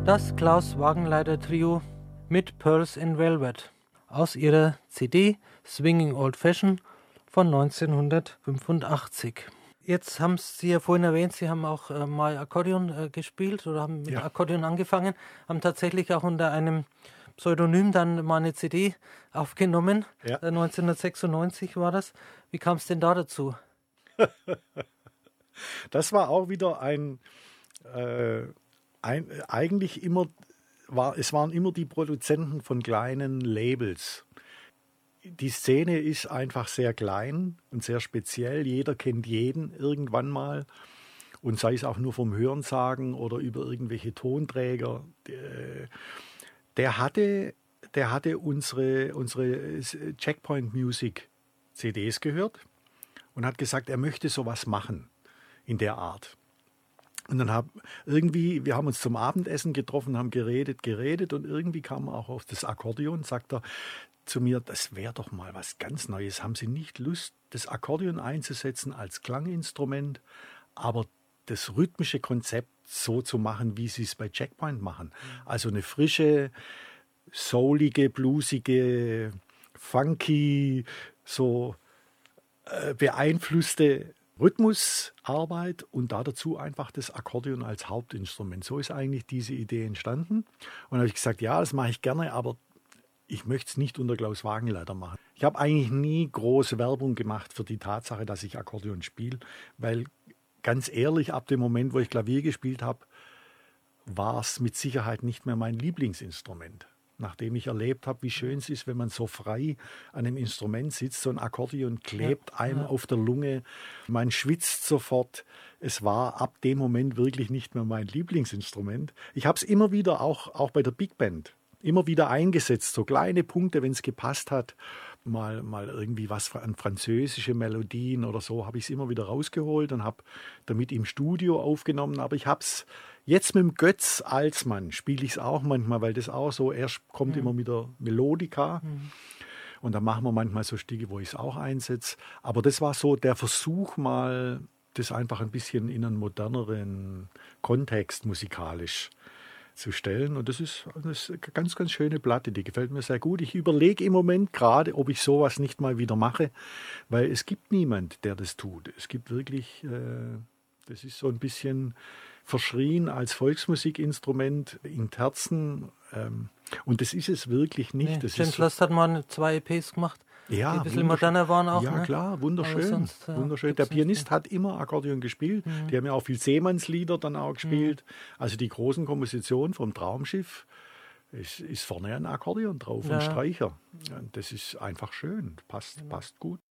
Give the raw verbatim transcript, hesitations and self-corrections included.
Das Klaus Wagenleiter Trio mit Pearls in Velvet aus ihrer C D Swinging Old Fashion von neunzehnhundertfünfundachtzig. Jetzt haben Sie ja vorhin erwähnt, Sie haben auch äh, mal Akkordeon äh, gespielt oder haben mit Ja. Akkordeon angefangen, haben tatsächlich auch unter einem Pseudonym dann mal eine C D aufgenommen. Ja. Äh, neunzehnhundertsechsundneunzig war das. Wie kam es denn da dazu? Das war auch wieder ein, äh, ein eigentlich immer, war, es waren immer die Produzenten von kleinen Labels. Die Szene ist einfach sehr klein und sehr speziell. Jeder kennt jeden irgendwann mal. Und sei es auch nur vom Hörensagen oder über irgendwelche Tonträger. Der, der hatte, der hatte unsere, unsere Checkpoint Music C Ds gehört und hat gesagt, er möchte sowas machen in der Art. Und dann haben irgendwie, wir haben uns zum Abendessen getroffen, haben geredet, geredet und irgendwie kam er auch auf das Akkordeon, sagt er zu mir, das wäre doch mal was ganz Neues. Haben Sie nicht Lust, das Akkordeon einzusetzen als Klanginstrument, aber das rhythmische Konzept so zu machen, wie Sie es bei Checkpoint machen? Also eine frische, soulige, bluesige, funky, so äh, beeinflusste Rhythmusarbeit und da dazu einfach das Akkordeon als Hauptinstrument. So ist eigentlich diese Idee entstanden. Und da habe ich gesagt, ja, das mache ich gerne, aber ich möchte es nicht unter Klaus Wagenleiter machen. Ich habe eigentlich nie große Werbung gemacht für die Tatsache, dass ich Akkordeon spiele, weil ganz ehrlich, ab dem Moment, wo ich Klavier gespielt habe, war es mit Sicherheit nicht mehr mein Lieblingsinstrument. Nachdem ich erlebt habe, wie schön es ist, wenn man so frei an einem Instrument sitzt, so ein Akkordeon klebt ja, einem ja. auf der Lunge, man schwitzt sofort. Es war ab dem Moment wirklich nicht mehr mein Lieblingsinstrument. Ich habe es immer wieder, auch, auch bei der Big Band, immer wieder eingesetzt, so kleine Punkte, wenn es gepasst hat. Mal, mal irgendwie was an französische Melodien oder so, habe ich es immer wieder rausgeholt und habe damit im Studio aufgenommen. Aber ich habe es jetzt mit dem Götz Alsmann, spiele ich es auch manchmal, weil das auch so, er kommt mhm. immer mit der Melodika. Mhm. Und dann machen wir manchmal so Stücke, wo ich es auch einsetze. Aber das war so der Versuch mal, das einfach ein bisschen in einen moderneren Kontext musikalisch zu stellen. Und das ist, das ist eine ganz, ganz schöne Platte, die gefällt mir sehr gut. Ich überlege im Moment gerade, ob ich sowas nicht mal wieder mache, weil es gibt niemand, der das tut. Es gibt wirklich, äh, das ist so ein bisschen verschrien als Volksmusikinstrument in Terzen. Ähm, und das ist es wirklich nicht. Nee, das James ist Last hat mal zwei E Ps gemacht, ja, die ein bisschen moderner waren auch. Ja, ne? klar, wunderschön. Sonst, ja, wunderschön. Der Pianist hat immer Akkordeon gespielt. Mhm. Die haben ja auch viel Seemannslieder dann auch gespielt. Mhm. Also die großen Kompositionen vom Traumschiff, ist, ist vorne ein Akkordeon drauf, ja. ein Streicher. Das ist einfach schön, passt, passt gut.